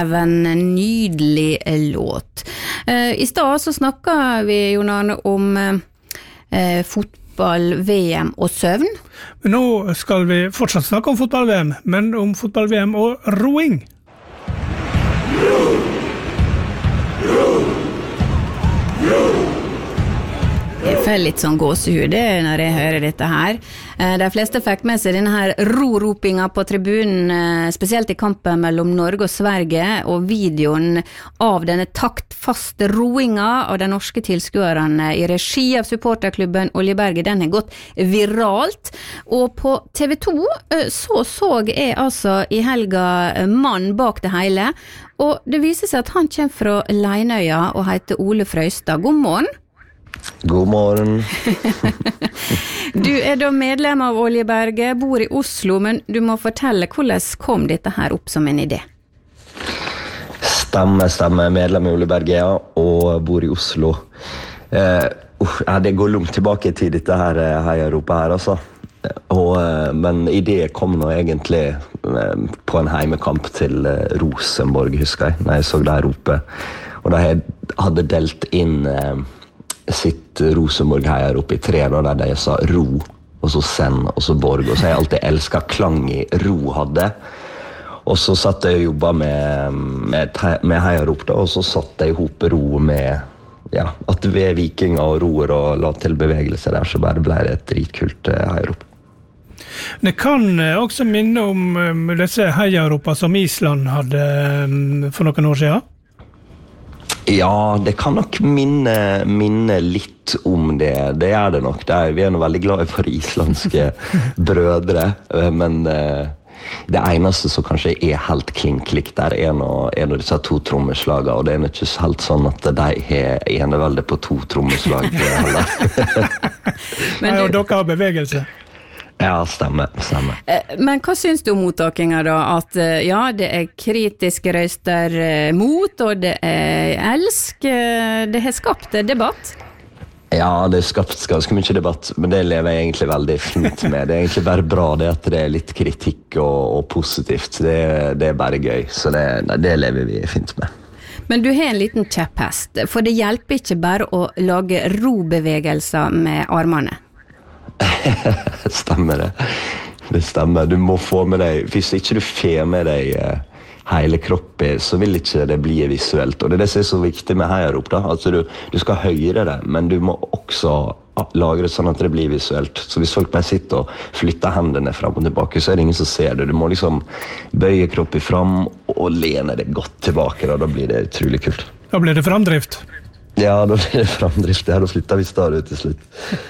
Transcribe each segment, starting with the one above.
Heaven, en nydelig låt. I stad så snakket vi, Jon Arne, om fotball, VM og søvn. Men nå skal vi fortsatt snakke om fotball-VM, men om fotball-VM og roing. Jeg får litt sånn gåsehud når jeg hører dette her. De fleste fikk med seg denne her ro-ropinga på tribunen, spesielt i kampen mellom Norge og Sverige, og videoen av denne taktfaste roinga av de norske tilskuerne i regi av supporterklubben Oljeberget, den har gått viralt. Og på TV 2 så jeg altså i helga mann bak det hele, og det viser seg at han kommer fra Leinøya og heter Ole Frøystad. God morgen. God morgen. Du da medlem av Oljeberget, bor i Oslo, men du må fortelle, hvordan kom dette her opp som en idé? Stemmer, medlem i Oljeberget, ja, og bor i Oslo. Det går langt tilbake i tid, dette her Heia-ropet her, altså. Men ideen kom nå egentlig på en heimekamp til Rosenborg, husker jeg, når jeg så det her ropet. Og da hadde delt inn sitt Rosenborg heier opp i 3 der de sa ro, og så send, og så borg, og så har jeg alltid elsket klang i ro hadde. Og så satt jeg og jobbet med heier opp da, og så satt jeg ihop ro med at vi vikinger og roer og la til bevegelse der, så bare ble det et dritkult heier opp. Det kan også minne om disse heier-ropene som Island hadde for noen år siden. Ja, det kan nok minne litt om det. Det det nok. Vi nå veldig glade for islandske brødre, men det eneste som kanskje helt klink-klikk der nå disse 2 trommeslagene, og det ikke helt sånn at de har eneveldet på 2 trommeslag heller. Men og dere har bevegelse. Ja, stemmer. Men hva synes du om mottakinga da? At det kritiske røyster mot, og det elsk. Det har skapt debatt? Ja, det har skapt ganske mye debatt, men det lever jeg egentlig veldig fint med. Det egentlig bare bra det at det litt kritikk og positivt. Det bare gøy, så det lever vi fint med. Men du har en liten kjepphest, for det hjelper ikke bare å lage robevegelser med armene. Stemmer det. Det stemmer. Du må få med deg, hvis ikke du får med deg hele kroppen, så vil ikke det bli visuelt. Og det som så viktig med heiarop da. Altså du skal høre det, men du må også lage det sånn at det blir visuelt. Så hvis folk bare sitter og flytter hendene frem og tilbake, så det ingen som ser det. Du må liksom bøye kroppen frem og lene det godt tilbake, og da blir det utrolig kult. Da blir det framdrift. Ja, da blir det framdrift. Ja, da flytter vi stadig til slutt.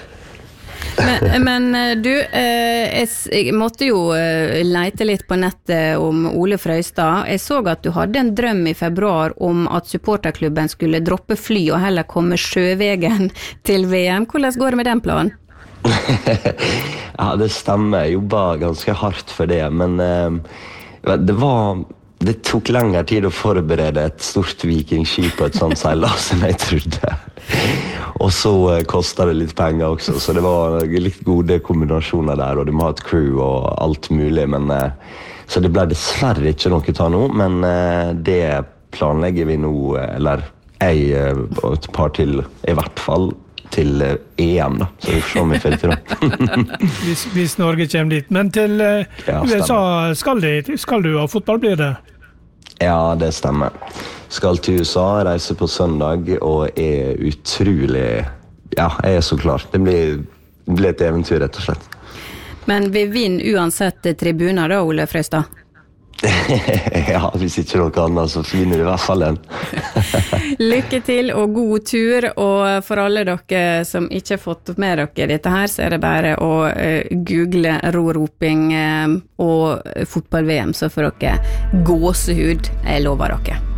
Men du, jeg måtte jo lete litt på nettet om Ole Frøystad. Jeg så at du hadde en drøm i februar om at supporterklubben skulle droppe fly og heller komme sjøvegen til VM. Hvordan går det med den planen? Ja, det stemmer. Jeg jobbet ganske hardt for det, men det tok lengre tid å forberede et stort vikingskip på et sånt seilas enn jeg trodde. Og så kostet det litt penger også, så det var litt gode kombinasjoner der, og du må ha et crew og alt mulig, så det ble dessverre ikke noe ta nå, men det planlegger vi nå, eller jeg og et par til, i hvert fall, til EM da, så vi får se om vi får til det. Hvis Norge kommer dit, men til USA skal du ha fotball, blir det? Ja, det stemmer. Skal til USA, reise på søndag, og utrolig... Ja, jeg så klar. Det blir et eventyr, rett og slett. Men vi vinner uansett tribuner da, Ole Frøystad? Ja, hvis ikke noe annet, så vinner vi i hvert fall en. Lykke til og god tur, og for alle dere som ikke har fått med dere dette her, så det bare å google ro-roping og fotball-VM, så får dere gåsehud, jeg lover dere.